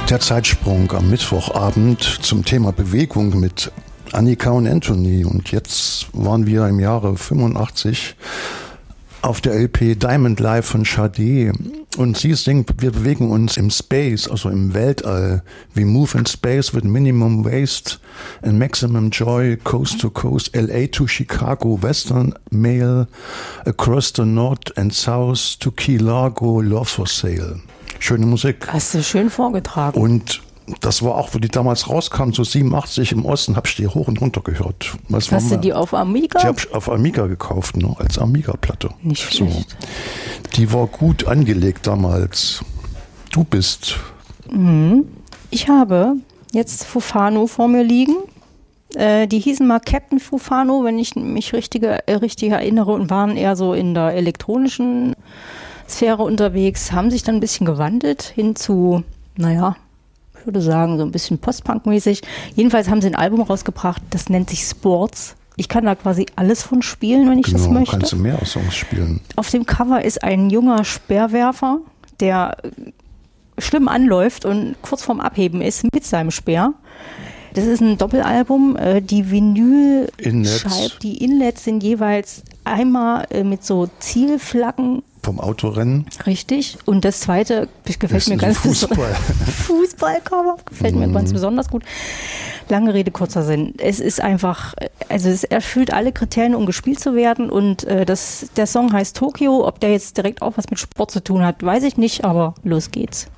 Der Zeitsprung am Mittwochabend zum Thema Bewegung mit Annika und Anthony. Und jetzt waren wir im Jahre 85 auf der LP Diamond Live von Sade. Und sie singt, wir bewegen uns im Space, also im Weltall. We move in space with minimum waste and maximum joy, coast to coast, LA to Chicago, Western Mail, across the North and South to Key Largo, Love for Sale. Schöne Musik. Hast du schön vorgetragen. Und das war auch, wo die damals rauskam, so 87 im Osten, habe ich die hoch und runter gehört. Hast du die auf Amiga? Die habe ich auf Amiga gekauft, ne, als Amiga-Platte. Nicht schlecht. So. Die war gut angelegt damals. Du bist. Ich habe jetzt Fufano vor mir liegen. Die hießen mal Captain Fufano, wenn ich mich richtig erinnere, und waren eher so in der elektronischen Sphäre unterwegs, haben sich dann ein bisschen gewandelt hin zu, naja, ich würde sagen, so ein bisschen Post-Punk-mäßig. Jedenfalls haben sie ein Album rausgebracht, das nennt sich Sports. Ich kann da quasi alles von spielen, wenn ich das möchte. Kannst du mehr Songs spielen. Auf dem Cover ist ein junger Speerwerfer, der schlimm anläuft und kurz vorm Abheben ist mit seinem Speer. Das ist ein Doppelalbum. Die Vinylscheiben, die Inlets sind jeweils einmal mit so Zielflaggen vom Autorennen. Richtig. Und das zweite gefällt mir ganz Fußballcover gefällt mir ganz besonders gut. Lange Rede, kurzer Sinn. Es ist einfach, also es erfüllt alle Kriterien, um gespielt zu werden. Und der Song heißt Tokio. Ob der jetzt direkt auch was mit Sport zu tun hat, weiß ich nicht, aber los geht's.